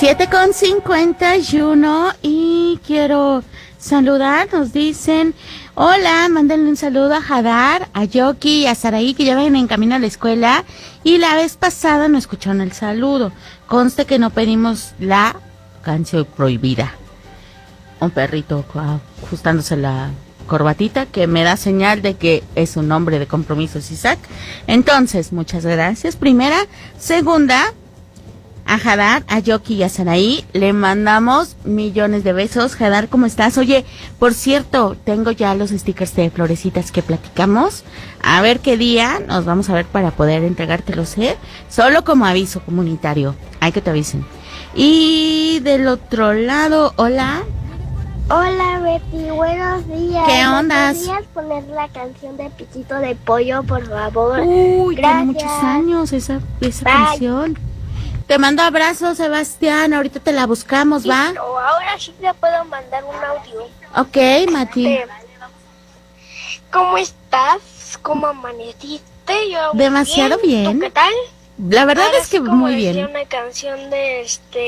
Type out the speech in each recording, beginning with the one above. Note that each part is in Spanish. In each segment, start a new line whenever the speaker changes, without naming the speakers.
7:51 y quiero saludar, nos dicen, hola, mándenle un saludo a Hadar, a Yoki y a Saraí que ya van en camino a la escuela y la vez pasada no escucharon el saludo. Conste que no pedimos la canción prohibida. Un perrito ajustándose la corbatita que me da señal de que es un hombre de compromisos, Isaac. Entonces, muchas gracias. Primera. Segunda, a Hadar, a Yoki y a Saraí le mandamos millones de besos. Hadar, ¿cómo estás? Oye, por cierto, tengo ya los stickers de florecitas que platicamos. A ver qué día nos vamos a ver para poder entregártelos, solo como aviso comunitario. Hay que te avisen. Y del otro lado, hola.
Hola Betty, buenos días.
¿Qué ondas?
¿Podrías poner la canción de Piquito de Pollo, por favor?
Uy,
gracias.
tiene muchos años esa canción. Te mando abrazos, Sebastián. Ahorita te la buscamos, ¿va?
Ahora sí te puedo mandar un audio.
Ok, Mati.
¿Cómo estás? ¿Cómo amaneciste? Yo
demasiado bien.
¿Tú qué tal?
La verdad es que muy bien.
Decía una canción de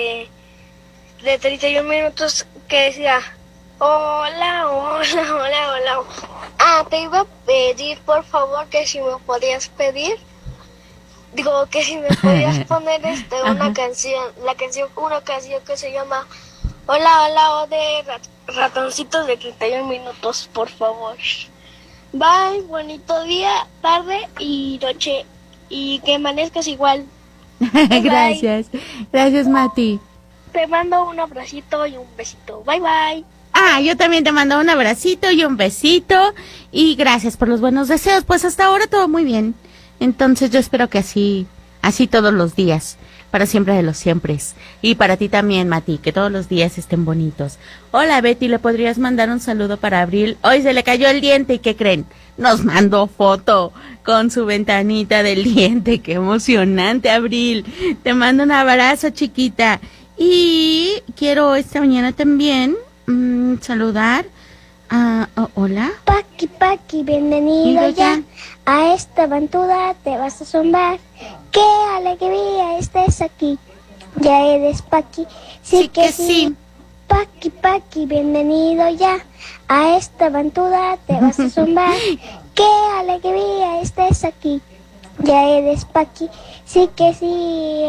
31 minutos que decía: hola, hola, hola, hola. Te iba a pedir, por favor, que si me podías pedir, que si me podías poner una canción que se llama Hola, hola, o de ratoncitos de 31 minutos, por favor. Bye, bonito día, tarde y noche, y que amanezcas igual.
Gracias, gracias, Mati.
Te mando un abracito y un besito. Bye, bye.
Yo también te mando un abracito y un besito. Y gracias por los buenos deseos. Pues hasta ahora todo muy bien. Entonces yo espero que así todos los días. Para siempre de los siempres. Y para ti también, Mati, que todos los días estén bonitos. Hola, Betty, ¿le podrías mandar un saludo para Abril? Hoy se le cayó el diente, ¿y qué creen? Nos mandó foto con su ventanita del diente. ¡Qué emocionante, Abril! Te mando un abrazo, chiquita. Y quiero esta mañana también saludar a... hola.
Paqui, bienvenido ya. A esta aventura te vas a asombrar. ¡Qué alegría estés aquí! Ya eres Paqui. Sí que sí. Paqui, bienvenido ya. A esta aventura te vas a asombrar. ¡Qué alegría estés aquí! Ya eres Paqui. Sí que sí.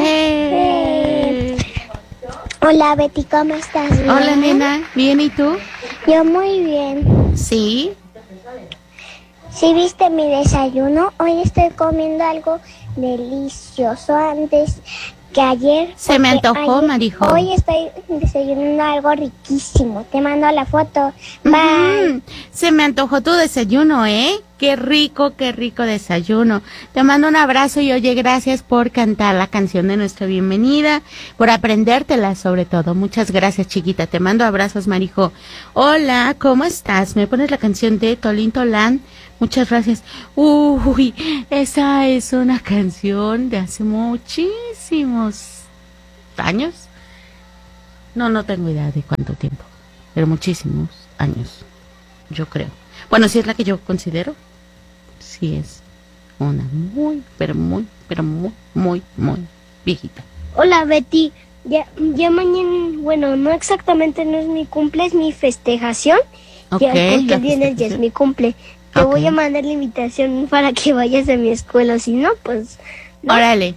Hola Betty, ¿cómo estás? ¿Bien?
Hola nena, ¿bien y tú?
Yo muy bien.
¿Sí?
¿Sí viste mi desayuno? Hoy estoy comiendo algo delicioso antes que ayer.
Se me antojó, Marijo.
Hoy estoy desayunando algo riquísimo. Te mando la foto. Bye.
Se me antojó tu desayuno, Qué rico desayuno. Te mando un abrazo y oye, gracias por cantar la canción de nuestra bienvenida, por aprendértela sobre todo. Muchas gracias, chiquita. Te mando abrazos, Marijo. Hola, ¿cómo estás? ¿Me pones la canción de Tolín Tolán? Muchas gracias. Uy, esa es una canción de hace muchísimos años. No tengo idea de cuánto tiempo, pero muchísimos años, yo creo. Bueno, si es la que yo considero, sí es una muy viejita.
Hola Betty, ya mañana, bueno, no exactamente, no es mi cumple, es mi festejación.
Okay,
porque el viernes ya es mi cumple. Te voy a mandar la invitación para que vayas a mi escuela, si no, pues... ¿no?
Órale.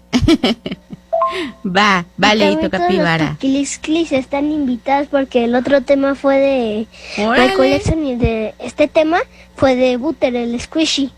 Va, Leito Capibara.
Los Kilis están invitados porque el otro tema fue de My Collection y de este tema fue de Butter, el Squishy.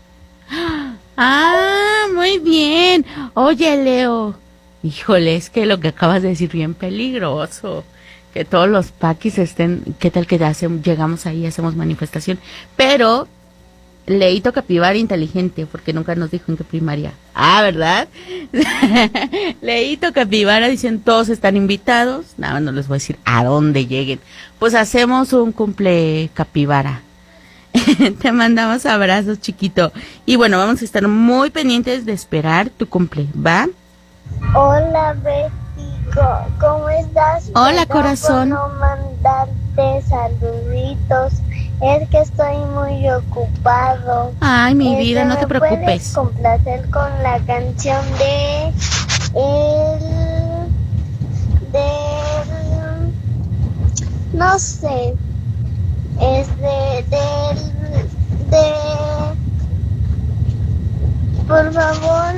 Muy bien. Oye, Leo, híjole, es que lo que acabas de decir bien peligroso. Que todos los paquis estén, ¿qué tal que llegamos ahí, hacemos manifestación? Pero Leito Capibara inteligente, porque nunca nos dijo en qué primaria. ¿Verdad? Leito Capibara dicen todos están invitados. Nada más no les voy a decir a dónde lleguen. Pues hacemos un cumple capibara. Te mandamos abrazos, chiquito. Y bueno, vamos a estar muy pendientes de esperar tu cumple, ¿va?
Hola, Betty, ¿cómo estás?
Hola, corazón.
No mandarte saluditos. Es que estoy muy ocupado.
Ay, mi vida, no te preocupes.
¿Me puedes complacer con la canción de no sé, de, por favor,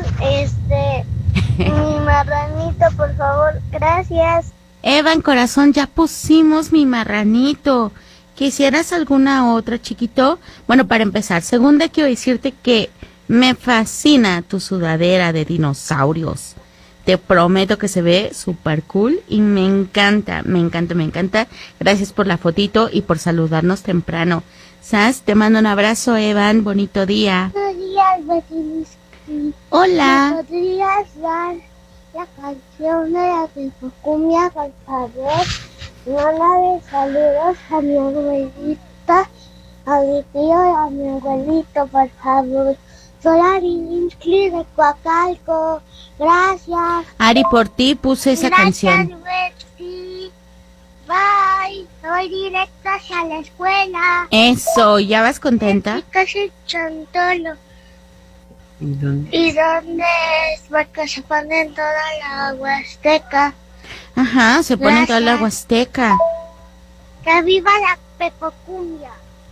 mi marranito, por favor, gracias.
Evan, corazón, ya pusimos mi marranito. ¿Quisieras alguna otra, chiquito? Bueno, para empezar, segunda, quiero decirte que me fascina tu sudadera de dinosaurios. Te prometo que se ve súper cool y me encanta, me encanta, me encanta. Gracias por la fotito y por saludarnos temprano. Sas, te mando un abrazo, Evan. Bonito día.
Buenos días, Betty.
Hola.
¿Me podrías dar la canción de la Pipocumbia, por favor? Mándale saludos a mi abuelita, a mi tío y a mi abuelito, por favor. Soy Ari Linsky de Coacalco. Gracias.
Ari, por ti puse esa canción.
Gracias, Betty. Bye. Voy directo hacia la escuela.
Eso, ¿ya vas contenta?
Casi en Chantolo.
¿Y dónde?
¿Y dónde es? Porque se pone en toda la Huasteca.
Ajá, se pone en toda la Huasteca.
¡Que viva la Pepocumbia!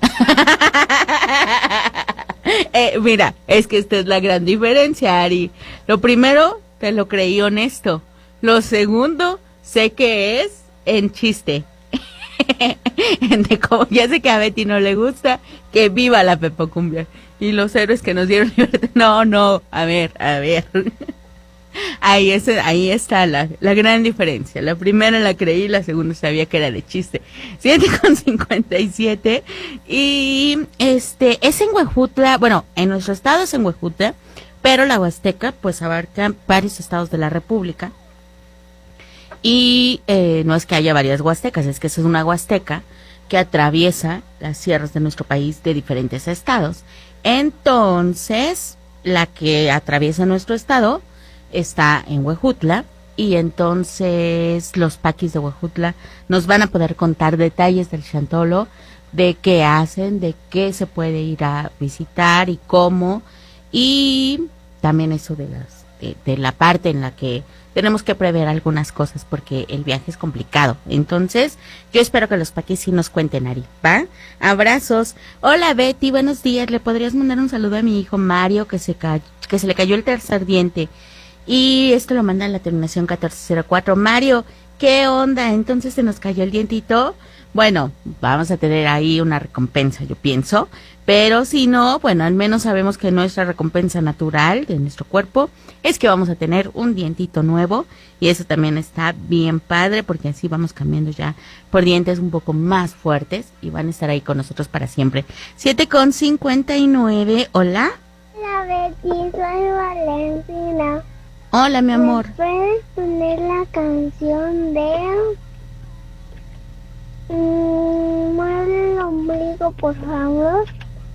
Mira, es que esta es la gran diferencia, Ari. Lo primero, te lo creí honesto. Lo segundo, sé que es en chiste. Como ya sé que a Betty no le gusta, que viva la Pepocumbia. Y los héroes que nos dieron libertad. No, a ver. Ahí está la gran diferencia. La primera la creí, la segunda sabía que era de chiste. 7:57. Y es en Huejutla, bueno, en nuestro estado es en Huejutla, pero la Huasteca pues abarca varios estados de la República. Y no es que haya varias huastecas, es que es una huasteca que atraviesa las sierras de nuestro país de diferentes estados. Entonces, la que atraviesa nuestro estado está en Huejutla, y entonces los paquis de Huejutla nos van a poder contar detalles del Chantolo, de qué hacen, de qué se puede ir a visitar y cómo, y también eso de la parte en la que tenemos que prever algunas cosas porque el viaje es complicado. Entonces, yo espero que los paquis sí nos cuenten, Ari, ¿va? Abrazos. Hola, Betty, buenos días. ¿Le podrías mandar un saludo a mi hijo Mario, que se le cayó el tercer diente? Y esto lo manda en la terminación 1404. Mario, ¿qué onda? Entonces se nos cayó el dientito. Bueno, vamos a tener ahí una recompensa, yo pienso. Pero si no, bueno, al menos sabemos que nuestra recompensa natural de nuestro cuerpo es que vamos a tener un dientito nuevo. Y eso también está bien padre, porque así vamos cambiando ya por dientes un poco más fuertes y van a estar ahí con nosotros para siempre. 7:59. Hola.
Hola, Betty, soy Valentina.
Hola, mi amor.
¿Me puedes poner la canción de Mueve el ombligo, por favor?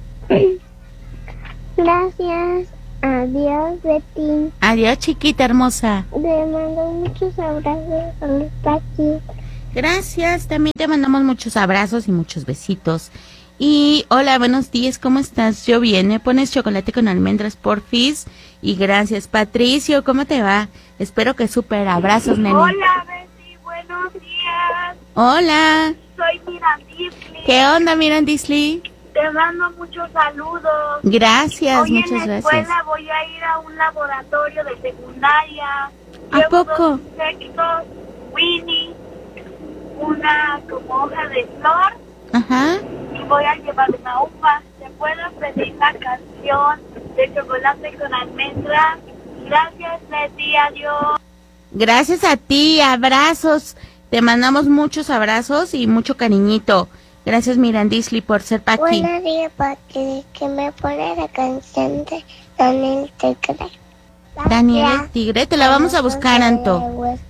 Gracias. Adiós, Betty.
Adiós, chiquita hermosa.
Te mando muchos abrazos a los paquis.
Gracias, también te mandamos muchos abrazos y muchos besitos. Y hola, buenos días, ¿cómo estás? Yo bien, me pones chocolate con almendras, porfis. Y gracias, Patricio, ¿cómo te va? Espero que súper abrazos, nene.
Hola, Betty, buenos días.
Hola.
Soy Mirandisli.
¿Qué onda, Mirandisli?
Te mando muchos saludos.
Gracias,
Hoy
muchas
en la
gracias.
escuela voy a ir a un laboratorio de secundaria.
¿A
Llevo
poco?
2 insectos, Winnie, una como hoja de flor,
Ajá.
y voy a llevar una uva. ¿Te puedo pedir la canción de chocolate con almendras? Gracias, Betty, adiós.
Gracias a ti, abrazos. Te mandamos muchos abrazos y mucho cariñito. Gracias, Mirandisli, por ser Paqui.
Buenos días, Paqui. Que me pone la canción de Daniel Tigre.
Daniel el Tigre, te la vamos a buscar, Anto.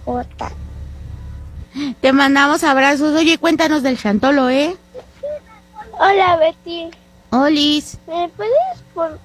Te mandamos abrazos. Oye, cuéntanos del Chantolo, ¿eh?
Hola, Betty.
Olis.
¿Me puedes por...?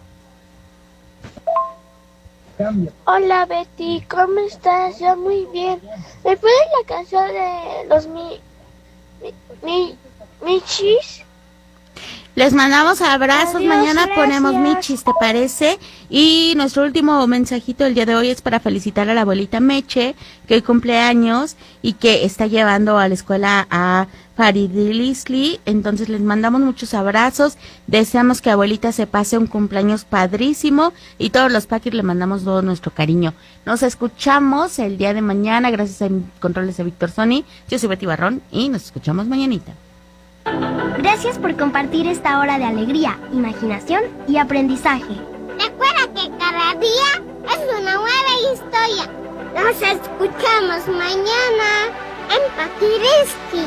Hola, Betty. ¿Cómo estás? Yo muy bien. ¿Me puedes la canción de los Michis?
Les mandamos abrazos.
Adiós,
Mañana ponemos
gracias.
Michis, ¿te parece? Y nuestro último mensajito del día de hoy es para felicitar a la abuelita Meche, que hoy cumple años y que está llevando a la escuela a Faridilisli. Entonces les mandamos muchos abrazos. Deseamos que abuelita se pase un cumpleaños padrísimo y todos los Packers le mandamos todo nuestro cariño. Nos escuchamos el día de mañana gracias a controles de Víctor Sony. Yo soy Betty Barrón y nos escuchamos mañanita.
Gracias por compartir esta hora de alegría, imaginación y aprendizaje.
Recuerda que cada día es una nueva historia. Nos escuchamos mañana en Pakiriski.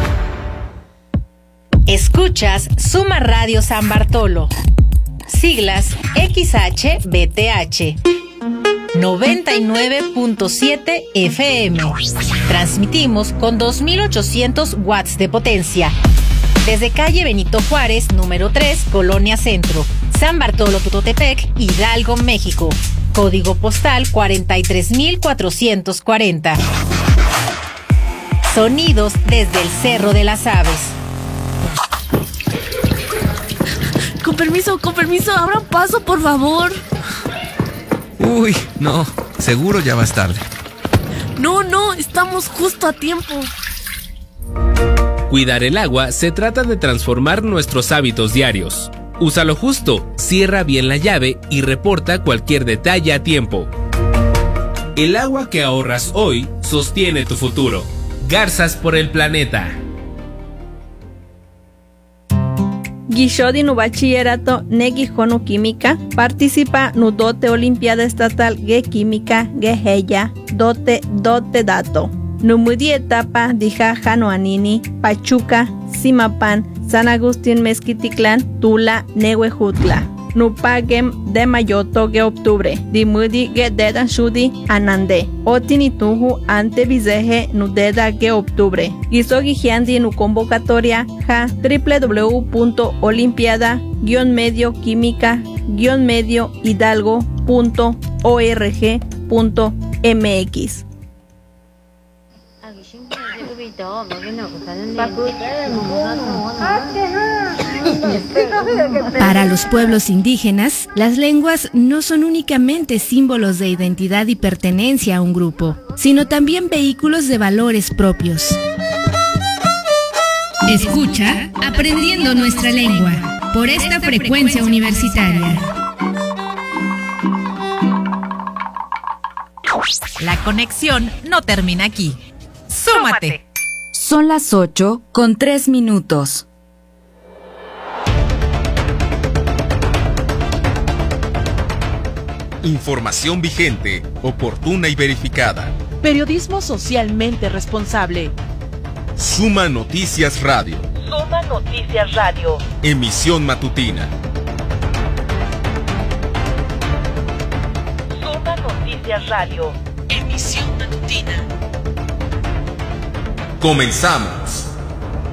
Escuchas Suma Radio San Bartolo. Siglas XHBTH. 99.7 FM. Transmitimos con 2.800 watts de potencia. Desde calle Benito Juárez, número 3, Colonia Centro, San Bartolo Tutotepec, Hidalgo, México. Código postal 43.440. Sonidos desde el Cerro de las Aves.
Con permiso, abran paso, por favor.
Uy, no, seguro ya vas tarde.
No, estamos justo a tiempo.
Cuidar el agua se trata de transformar nuestros hábitos diarios. Úsalo justo, cierra bien la llave y reporta cualquier detalle a tiempo. El agua que ahorras hoy sostiene tu futuro. Garzas por el planeta.
Guishodi nu bachillerato negi jonu química participa nu dote olimpiada estatal ge química ge heya dote dato. Nu mudi etapa dijaja no anini Pachuca, Simapan, San Agustín Mezquiticlán, Tula, Nehuejutla. Nu pagem de mayoto ge octubre, di mudi ge dedan shudi anande. Otinituhu ante vizeje nu deda ge octubre. Gisogi giandi nu convocatoria ja www.olimpiada-medio-hidalgo.org.mx.
Para los pueblos indígenas, las lenguas no son únicamente símbolos de identidad y pertenencia a un grupo, sino también vehículos de valores propios. Escucha Aprendiendo Nuestra Lengua por esta frecuencia universitaria.
La conexión no termina aquí. ¡Súmate!
Son las 8:03.
Información vigente, oportuna y verificada.
Periodismo socialmente responsable.
Suma Noticias Radio.
Suma Noticias Radio.
Emisión matutina.
Suma Noticias Radio. Emisión matutina.
Comenzamos.